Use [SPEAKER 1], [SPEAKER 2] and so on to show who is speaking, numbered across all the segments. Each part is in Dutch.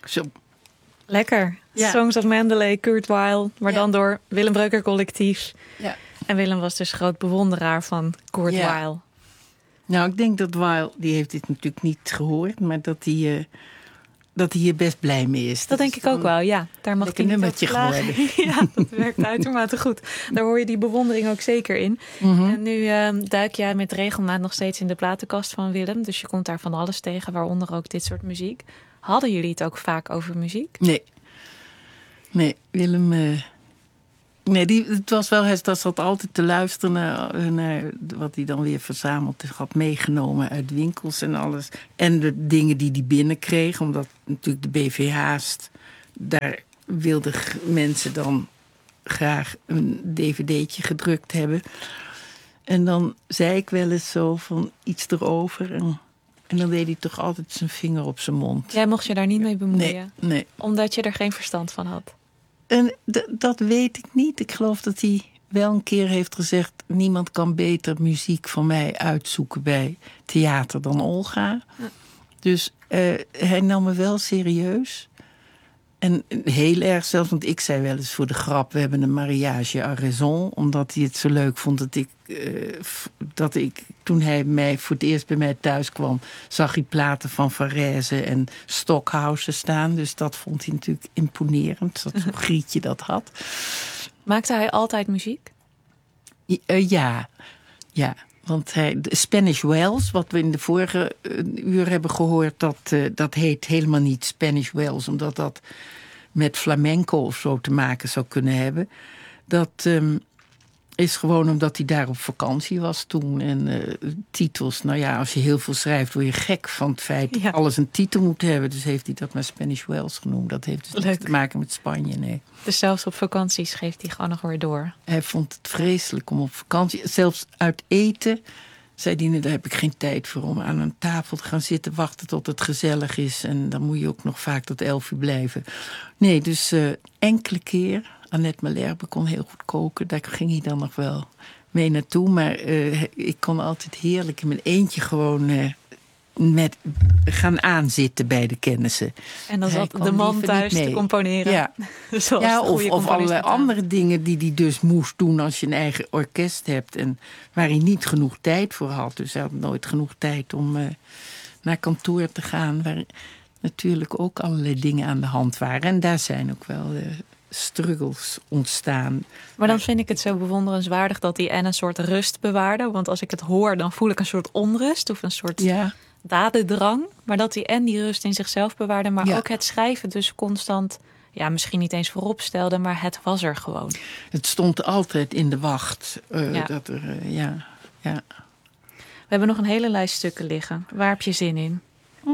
[SPEAKER 1] Zo.
[SPEAKER 2] Lekker.
[SPEAKER 1] Ja.
[SPEAKER 2] Songs of Mendeley, Kurt Weill, maar
[SPEAKER 1] Ja.
[SPEAKER 2] dan door Willem Breuker Collectief.
[SPEAKER 1] Ja.
[SPEAKER 2] En Willem was dus groot bewonderaar van Kurt
[SPEAKER 1] Ja.
[SPEAKER 2] Weill.
[SPEAKER 1] Nou, ik denk dat Weill, die heeft dit natuurlijk niet gehoord, maar dat hij hier best blij mee is.
[SPEAKER 2] Dat denk ik ook wel, ja. Daar mag
[SPEAKER 1] lekker
[SPEAKER 2] hij niet
[SPEAKER 1] nummertje
[SPEAKER 2] over klagen.
[SPEAKER 1] geworden.
[SPEAKER 2] Ja, dat werkt uitermate goed. Daar hoor je die bewondering ook zeker in. En nu duik jij met regelmaat nog steeds in de platenkast van Willem. Dus je komt daar van alles tegen, waaronder ook dit soort muziek. Hadden jullie het ook vaak over muziek?
[SPEAKER 1] Nee, Willem... het was wel, hij zat altijd te luisteren naar wat hij dan weer verzameld had meegenomen uit winkels en alles. En de dingen die hij binnenkreeg, omdat natuurlijk de BVH's, daar wilden mensen dan graag een dvd'tje gedrukt hebben. En dan zei ik wel eens zo van iets erover en dan deed hij toch altijd zijn vinger op zijn mond.
[SPEAKER 2] Jij mocht je daar niet mee bemoeien?
[SPEAKER 1] Nee.
[SPEAKER 2] Omdat je er geen verstand van had?
[SPEAKER 1] En dat weet ik niet. Ik geloof dat hij wel een keer heeft gezegd... niemand kan beter muziek van mij uitzoeken bij theater dan Olga. Ja. Dus hij nam me wel serieus. En heel erg zelfs, want ik zei wel eens voor de grap... we hebben een mariage à raison, omdat hij het zo leuk vond dat ik toen hij voor het eerst bij mij thuis kwam... zag hij platen van Varese en Stockhausen staan. Dus dat vond hij natuurlijk imponerend, dat zo'n grietje dat had.
[SPEAKER 2] Maakte hij altijd muziek?
[SPEAKER 1] Ja. Want de Spanish Wells, wat we in de vorige uur hebben gehoord... dat heet helemaal niet Spanish Wells... omdat dat met flamenco of zo te maken zou kunnen hebben. Dat is gewoon omdat hij daar op vakantie was toen. En titels, nou ja, als je heel veel schrijft... word je gek van het feit dat alles een titel moet hebben. Dus heeft hij dat maar Spanish Wells genoemd. Dat heeft dus niks te maken met Spanje, nee.
[SPEAKER 2] Dus zelfs op vakantie schreef hij gewoon nog weer door?
[SPEAKER 1] Hij vond het vreselijk om op vakantie... zelfs uit eten... zei die, daar heb ik geen tijd voor om aan een tafel te gaan zitten... wachten tot het gezellig is. En dan moet je ook nog vaak tot 11 uur blijven. Nee, dus enkele keer... Annette Malherbe kon heel goed koken. Daar ging hij dan nog wel mee naartoe. Maar ik kon altijd heerlijk in mijn eentje gewoon... gaan aanzitten bij de kennissen.
[SPEAKER 2] En dan zat de man thuis te componeren.
[SPEAKER 1] Ja, of allerlei andere dingen die hij dus moest doen... als je een eigen orkest hebt. En waar hij niet genoeg tijd voor had. Dus hij had nooit genoeg tijd om naar kantoor te gaan. Waar natuurlijk ook allerlei dingen aan de hand waren. En daar zijn ook wel struggles ontstaan.
[SPEAKER 2] Maar dan vind ik het zo bewonderenswaardig dat hij en een soort rust bewaarde. Want als ik het hoor, dan voel ik een soort onrust of een soort dadendrang. Maar dat hij en die rust in zichzelf bewaarde, maar ook het schrijven dus constant... Ja, misschien niet eens voorop stelde, maar het was er gewoon.
[SPEAKER 1] Het stond altijd in de wacht. Dat er,
[SPEAKER 2] We hebben nog een hele lijst stukken liggen. Waar heb je zin in?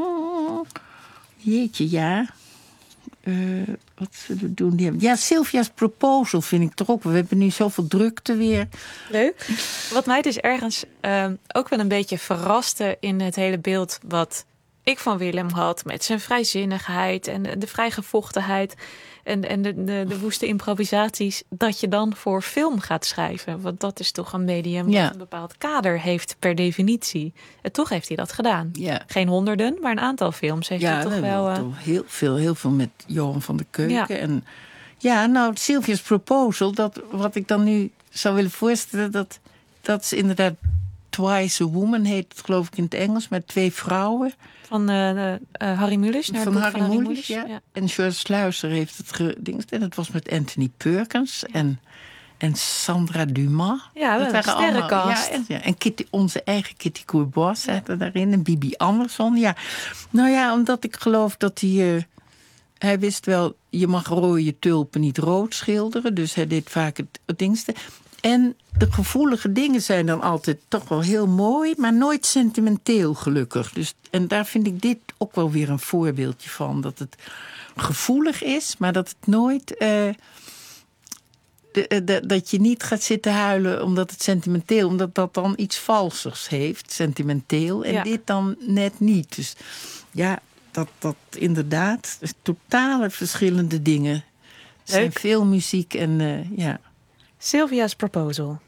[SPEAKER 1] Jeetje, ja. Wat zullen we doen? Ja, Sylvia's Proposal vind ik toch ook. We hebben nu zoveel drukte weer.
[SPEAKER 2] Leuk. Wat mij dus ergens ook wel een beetje verraste in het hele beeld... wat ik van Willem had met zijn vrijzinnigheid en de vrijgevochtenheid... en de woeste improvisaties, dat je dan voor film gaat schrijven. Want dat is toch een medium dat een bepaald kader heeft per definitie. En toch heeft hij dat gedaan. Ja. Geen honderden, maar een aantal films heeft hij toch wel...
[SPEAKER 1] Heel veel met Johan van der Keuken. En Sylvia's Proposal, wat ik dan nu zou willen voorstellen... dat is inderdaad Twice a Woman, heet het geloof ik in het Engels... met 2 vrouwen...
[SPEAKER 2] Van Harry Mulisch naar
[SPEAKER 1] van
[SPEAKER 2] het boek
[SPEAKER 1] Harry
[SPEAKER 2] van Harry
[SPEAKER 1] Mulisch,
[SPEAKER 2] Mulisch.
[SPEAKER 1] ja. En George Sluizer heeft het gedingst. En het was met Anthony Perkins en Sandra Dumas.
[SPEAKER 2] Ja, dat waren sterrenkast.
[SPEAKER 1] En onze eigen Kitty Courbois zaten daarin. En Bibi Andersson. Ja. Nou ja, omdat ik geloof dat hij wist wel... je mag rode tulpen niet rood schilderen. Dus hij deed vaak het dingste. En de gevoelige dingen zijn dan altijd toch wel heel mooi... maar nooit sentimenteel gelukkig. Dus, en daar vind ik dit ook wel weer een voorbeeldje van. Dat het gevoelig is, maar dat het nooit... dat je niet gaat zitten huilen omdat het sentimenteel... omdat dat dan iets valsers heeft, sentimenteel. En dit dan net niet. Dus ja, dat inderdaad... totale verschillende dingen. Er zijn veel muziek en
[SPEAKER 2] Sylvia's Proposal.